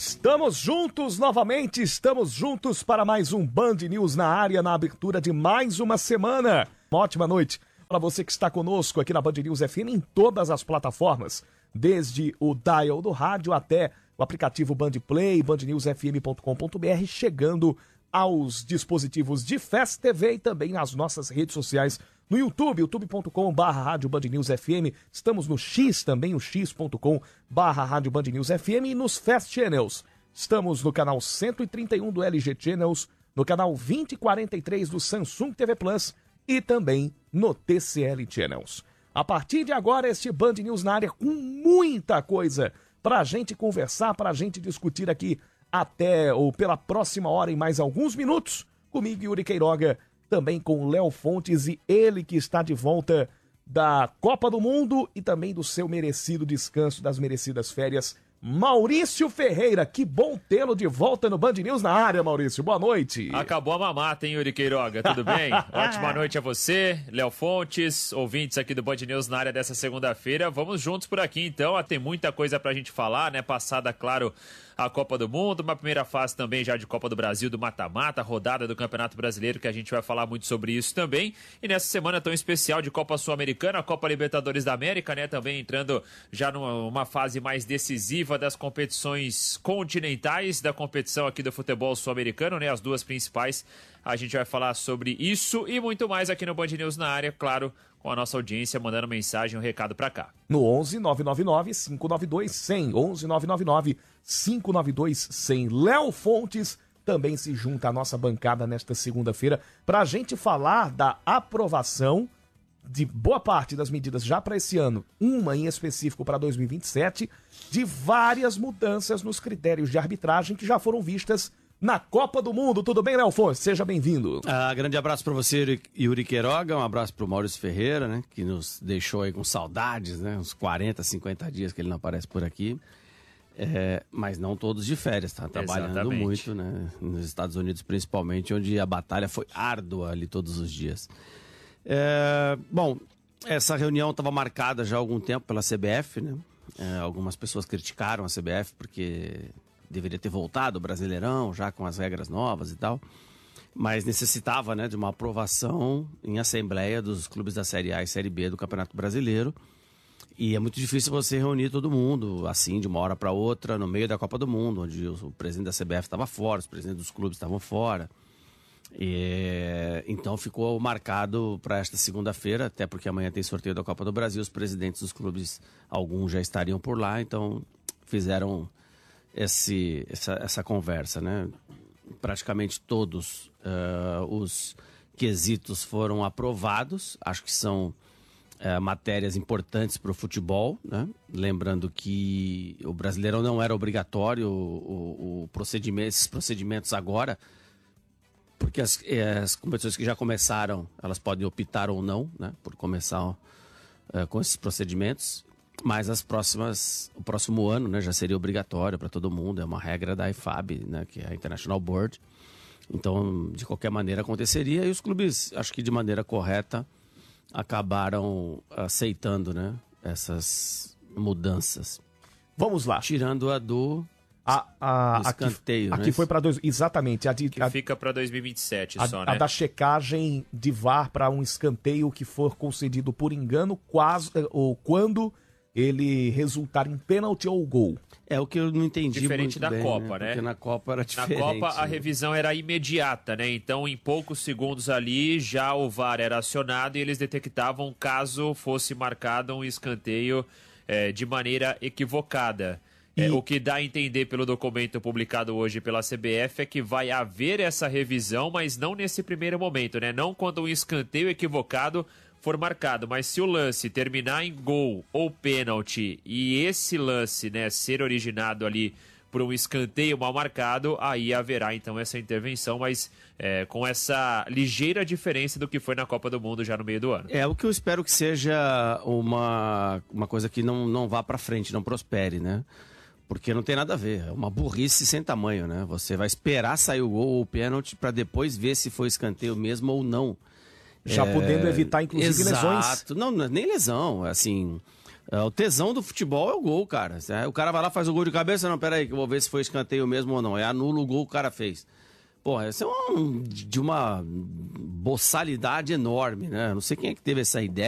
Estamos juntos novamente, estamos juntos para mais um Band News na área, na abertura de mais uma semana. Uma ótima noite para você que está conosco aqui na Band News FM em todas as plataformas, desde o dial do rádio até o aplicativo Band Play, bandnewsfm.com.br, chegando aos dispositivos de Fast TV e também nas nossas redes sociais, no YouTube, youtube.com/rádio Band News FM, estamos no X também, o x.com/rádio Band News FM e nos Fast Channels. Estamos no canal 131 do LG Channels, no canal 2043 do Samsung TV Plus e também no TCL Channels. A partir de agora, este Band News na área com muita coisa para a gente conversar, para a gente discutir aqui até ou pela próxima hora em mais alguns minutos, comigo Yuri Queiroga, também com o Léo Fontes e ele que está de volta da Copa do Mundo e também do seu merecido descanso, das merecidas férias, Maurício Ferreira. Que bom tê-lo de volta no Band News na área, Maurício. Boa noite. Acabou a mamata, hein, Yuri Queiroga? Tudo bem? Ótima noite a você, Léo Fontes, ouvintes aqui do Band News na área dessa segunda-feira. Vamos juntos por aqui, então. Tem muita coisa pra gente falar, né? Passada, claro, a Copa do Mundo, uma primeira fase também já de Copa do Brasil, do mata-mata, rodada do Campeonato Brasileiro, que a gente vai falar muito sobre isso também. E nessa semana tão especial de Copa Sul-Americana, Copa Libertadores da América, né? Também entrando já numa fase mais decisiva das competições continentais, da competição aqui do futebol sul-americano, né? As duas principais. A gente vai falar sobre isso e muito mais aqui no Band News na área, claro, com a nossa audiência mandando mensagem, um recado pra cá. No 11 999 592 100, 11 999 592 100. Léo Fontes também se junta à nossa bancada nesta segunda-feira para a gente falar da aprovação de boa parte das medidas já para esse ano, uma em específico para 2027, de várias mudanças nos critérios de arbitragem que já foram vistas na Copa do Mundo. Tudo bem, Léo Fontes? Seja bem-vindo. Grande abraço para você, Yuri Queiroga, um abraço para o Maurício Ferreira, né, que nos deixou aí com saudades, né, uns 40, 50 dias que ele não aparece por aqui, mas não todos de férias, tá trabalhando Exatamente. Muito, né, nos Estados Unidos principalmente, onde a batalha foi árdua ali todos os dias. Bom, essa reunião estava marcada já há algum tempo pela CBF, né, algumas pessoas criticaram a CBF porque deveria ter voltado o Brasileirão, já com as regras novas e tal, mas necessitava, né, de uma aprovação em assembleia dos clubes da Série A e Série B do Campeonato Brasileiro, e é muito difícil você reunir todo mundo, assim, de uma hora para outra, no meio da Copa do Mundo, onde o presidente da CBF estava fora, os presidentes dos clubes estavam fora, então ficou marcado para esta segunda-feira, até porque amanhã tem sorteio da Copa do Brasil, os presidentes dos clubes, alguns já estariam por lá, então fizeram essa conversa, né? Praticamente todos os quesitos foram aprovados. Acho que são matérias importantes para o futebol, né? Lembrando que o Brasileirão não era obrigatório esses procedimentos agora, porque as competições que já começaram, elas podem optar ou não, né? Por começar com esses procedimentos. Mas o próximo ano, né, já seria obrigatório para todo mundo, é uma regra da IFAB, né, que é a International Board. Então, de qualquer maneira aconteceria, e os clubes, acho que de maneira correta, acabaram aceitando, né, essas mudanças. Vamos lá. Tirando a do escanteio, aqui foi para exatamente. Que fica para 2027 só, né? A da checagem de VAR para um escanteio que for concedido por engano, ou quando ele resultar em pênalti ou gol. É o que eu não entendi diferente muito da bem, Copa, né? Porque na Copa era diferente. Na Copa a revisão era imediata, né? Então em poucos segundos ali já o VAR era acionado e eles detectavam caso fosse marcado um escanteio de maneira equivocada. O que dá a entender pelo documento publicado hoje pela CBF é que vai haver essa revisão, mas não nesse primeiro momento, né? Não quando um escanteio equivocado for marcado, mas se o lance terminar em gol ou pênalti e esse lance, né, ser originado ali por um escanteio mal marcado, aí haverá então essa intervenção, mas com essa ligeira diferença do que foi na Copa do Mundo já no meio do ano. O que eu espero que seja uma coisa que não vá para frente, não prospere, né? Porque não tem nada a ver, é uma burrice sem tamanho, né? Você vai esperar sair o gol ou o pênalti para depois ver se foi escanteio mesmo ou não. Já podendo evitar, inclusive, lesões. Não, nem lesão, assim... O tesão do futebol é o gol, cara. O cara vai lá, faz o gol de cabeça, não, peraí, que eu vou ver se foi escanteio mesmo ou não. Anula o gol que o cara fez. Porra, isso é de uma boçalidade enorme, né? Não sei quem é que teve essa ideia.